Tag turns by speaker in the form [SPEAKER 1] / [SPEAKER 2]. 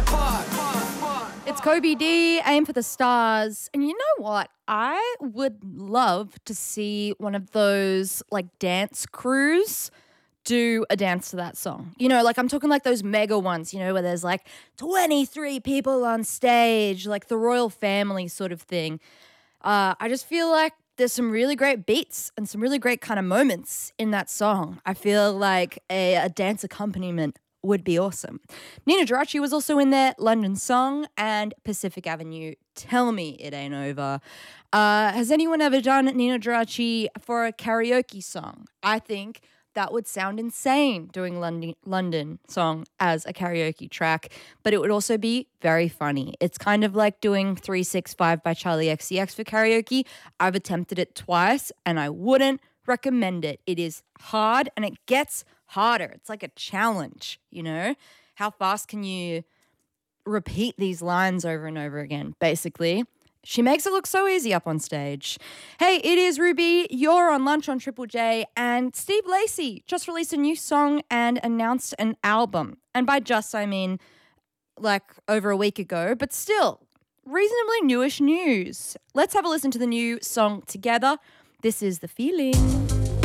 [SPEAKER 1] It's Kobe D, Aim for the Stars. And you know what? I would love to see one of those like dance crews do a dance to that song. You know, like I'm talking like those mega ones, you know, where there's like 23 people on stage, like the royal family sort of thing. I just feel like there's some really great beats and some really great kind of moments in that song. I feel like a dance accompaniment would be awesome. Nina Geraci was also in there, London Song and Pacific Avenue. Tell me it ain't over. Has anyone ever done Nina Geraci for a karaoke song? I think that would sound insane doing London Song as a karaoke track, but it would also be very funny. It's kind of like doing 365 by Charlie XCX for karaoke. I've attempted it twice and I wouldn't recommend it. It is hard and it gets harder. It's like a challenge, you know? How fast can you repeat these lines over and over again, basically? She makes it look so easy up on stage. Hey, it is Ruby. You're on Lunch on Triple J, and Steve Lacy just released a new song and announced an album. And by just, I mean like over a week ago, but still reasonably newish news. Let's have a listen to the new song together. This is The Feeling.